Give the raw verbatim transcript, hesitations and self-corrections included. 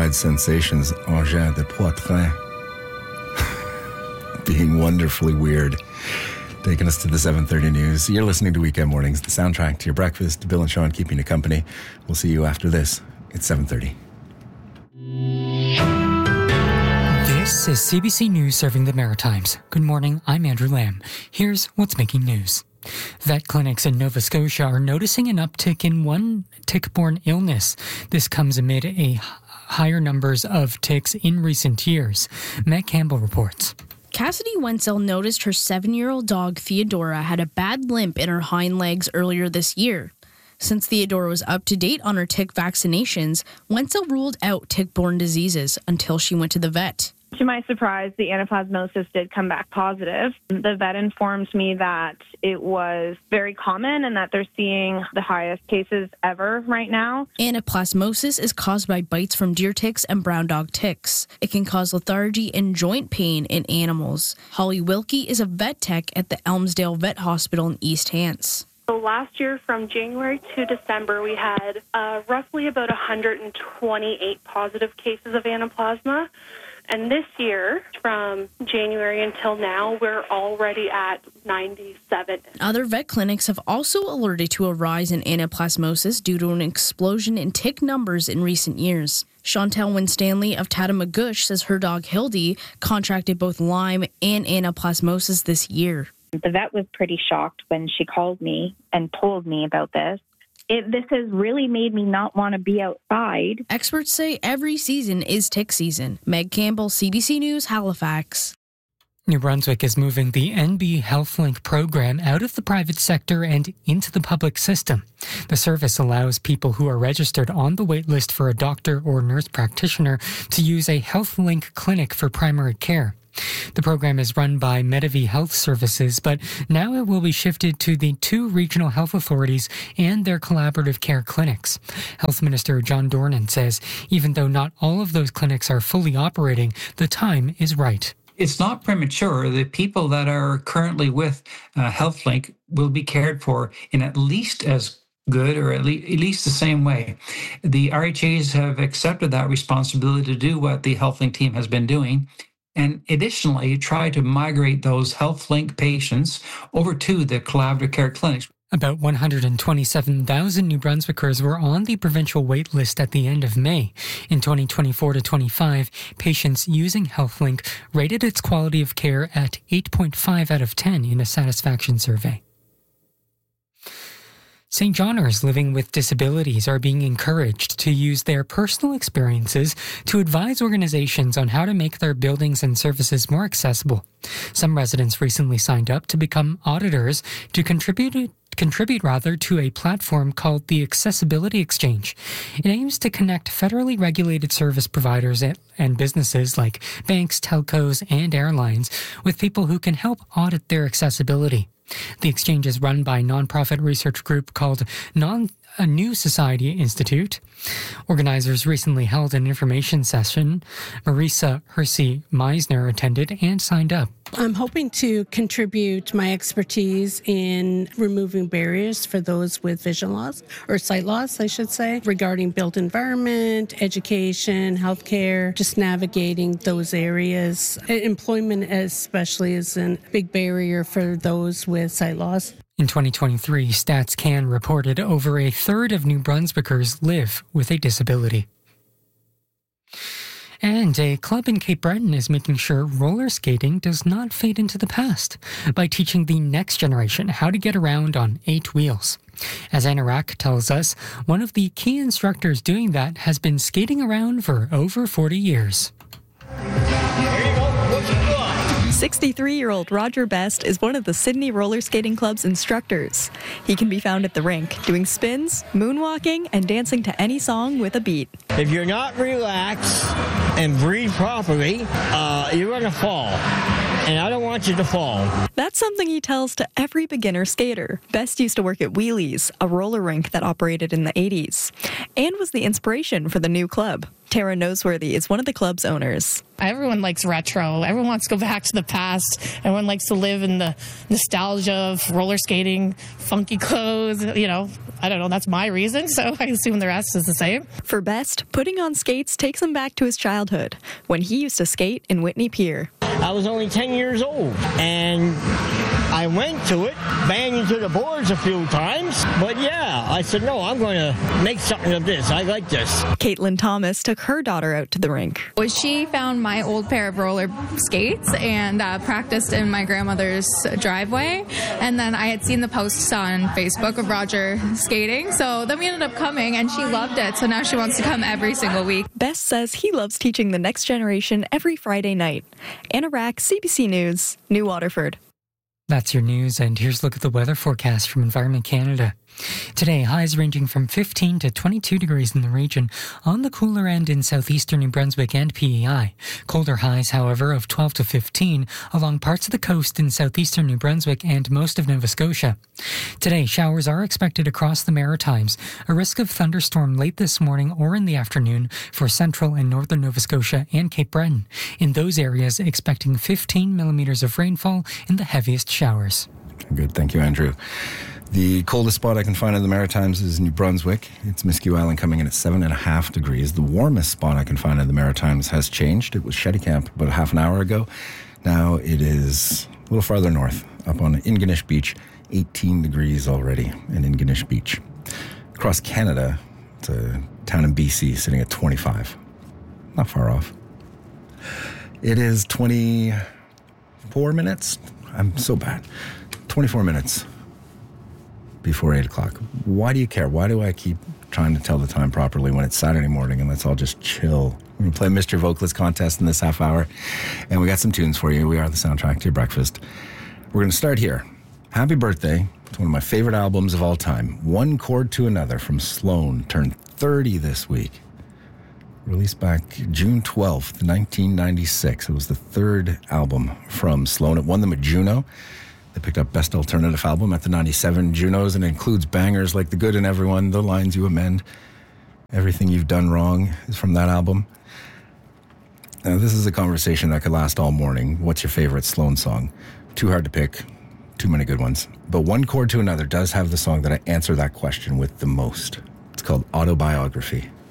Worldwide sensations Engin de Poitrain being wonderfully weird. Taking us to the seven thirty news. You're listening to Weekend Mornings, the soundtrack to your breakfast. Bill and Sean keeping you company. We'll see you after this. It's seven thirty. This is C B C News serving the Maritimes. Good morning, I'm Andrew Lamb. Here's what's making news. Vet clinics in Nova Scotia are noticing an uptick in one tick-borne illness. This comes amid a higher numbers of ticks in recent years. Meg Campbell reports. Cassidy Wenzel noticed her seven-year-old dog Theodora had a bad limp in her hind legs earlier this year. Since Theodora was up to date on her tick vaccinations, Wenzel ruled out tick-borne diseases until she went to the vet. To my surprise, the anaplasmosis did come back positive. The vet informed me that it was very common and that they're seeing the highest cases ever right now. Anaplasmosis is caused by bites from deer ticks and brown dog ticks. It can cause lethargy and joint pain in animals. Holly Wilkie is a vet tech at the Elmsdale Vet Hospital in East Hants. So last year, from January to December, we had uh, roughly about one hundred twenty-eight positive cases of anaplasma. And this year, from January until now, we're already at ninety-seven. Other vet clinics have also alerted to a rise in anaplasmosis due to an explosion in tick numbers in recent years. Chantel Winstanley of Tatamagouche says her dog Hildy contracted both Lyme and anaplasmosis this year. The vet was pretty shocked when she called me and told me about this. It, this has really made me not want to be outside. Experts say every season is tick season. Meg Campbell, C B C News, Halifax. New Brunswick is moving the N B HealthLink program out of the private sector and into the public system. The service allows people who are registered on the wait list for a doctor or nurse practitioner to use a HealthLink clinic for primary care. The program is run by Medavie Health Services, but now it will be shifted to the two regional health authorities and their collaborative care clinics. Health Minister John Dornan says even though not all of those clinics are fully operating, the time is right. It's not premature. The people that are currently with uh, HealthLink will be cared for in at least as good or at, le- at least the same way. The R H As have accepted that responsibility to do what the HealthLink team has been doing, and additionally try to migrate those HealthLink patients over to the collaborative care clinics. About one hundred twenty-seven thousand New Brunswickers were on the provincial wait list at the end of May. In twenty twenty-four to twenty-five, patients using HealthLink rated its quality of care at eight point five out of ten in a satisfaction survey. Saint Johners living with disabilities are being encouraged to use their personal experiences to advise organizations on how to make their buildings and services more accessible. Some residents recently signed up to become auditors to contribute contribute rather to a platform called the Accessibility Exchange. It aims to connect federally regulated service providers and businesses like banks, telcos, and airlines with people who can help audit their accessibility. The exchange is run by a nonprofit research group called Non a New Society Institute. Organizers recently held an information session. Marisa Hersey-Meisner attended and signed up. I'm hoping to contribute my expertise in removing barriers for those with vision loss, or sight loss, I should say, regarding built environment, education, healthcare, just navigating those areas. Employment especially is a big barrier for those with sight loss. In twenty twenty-three, StatsCan reported over a third of New Brunswickers live with a disability. And a club in Cape Breton is making sure roller skating does not fade into the past by teaching the next generation how to get around on eight wheels. As Anorak tells us, one of the key instructors doing that has been skating around for over forty years. sixty-three-year-old Roger Best is one of the Sydney Roller Skating Club's instructors. He can be found at the rink, doing spins, moonwalking, and dancing to any song with a beat. If you're not relaxed and breathe properly, uh, you're going to fall. and I don't want you to fall. That's something he tells to every beginner skater. Best used to work at Wheelies, a roller rink that operated in the eighties, and was the inspiration for the new club. Tara Noseworthy is one of the club's owners. Everyone likes retro. Everyone wants to go back to the past. Everyone likes to live in the nostalgia of roller skating, funky clothes. You know, I don't know. That's my reason, so I assume the rest is the same. For Best, putting on skates takes him back to his childhood, when he used to skate in Whitney Pier. I was only ten years old, and I went to it, banged into the boards a few times, but yeah, I said, no, I'm going to make something of this. I like this. Caitlin Thomas took her daughter out to the rink. Well, she found my old pair of roller skates and uh, practiced in my grandmother's driveway, and then I had seen the posts on Facebook of Roger skating, so then we ended up coming, and she loved it, so now she wants to come every single week. Best says he loves teaching the next generation every Friday night. Anna Rack, C B C News, New Waterford. That's your news, and here's a look at the weather forecast from Environment Canada. Today, highs ranging from fifteen to twenty-two degrees in the region, on the cooler end in southeastern New Brunswick and P E I. Colder highs, however, of twelve to fifteen along parts of the coast in southeastern New Brunswick and most of Nova Scotia. Today, showers are expected across the Maritimes, a risk of thunderstorm late this morning or in the afternoon for central and northern Nova Scotia and Cape Breton. In those areas, expecting fifteen millimeters of rainfall in the heaviest showers. Good, thank you, Andrew. The coldest spot I can find in the Maritimes is New Brunswick. It's Miscue Island coming in at seven and a half degrees. The warmest spot I can find in the Maritimes has changed. It was Shetty Camp about half an hour ago. Now it is a little farther north, up on Ingonish Beach, eighteen degrees already in Ingonish Beach. Across Canada, it's a town in B C sitting at twenty-five. Not far off. It is twenty-four minutes. I'm so bad. twenty-four minutes before eight o'clock. Why do you care? Why do I keep trying to tell the time properly when it's Saturday morning and let's all just chill? We're going to play Mister Vocalist contest in this half hour, and we got some tunes for you. We are the soundtrack to your breakfast. We're going to start here. Happy Birthday. It's one of my favorite albums of all time. One Chord to Another from Sloan turned thirty this week. Released back June twelfth, nineteen ninety-six. It was the third album from Sloan. It won them a Juno. They picked up Best Alternative Album at the ninety-seven Junos, and it includes bangers like The Good in Everyone, The Lines You Amend, Everything You've Done Wrong is from that album. Now, this is a conversation that could last all morning. What's your favorite Sloan song? Too hard to pick. Too many good ones. But One Chord to Another does have the song that I answer that question with the most. It's called Autobiography.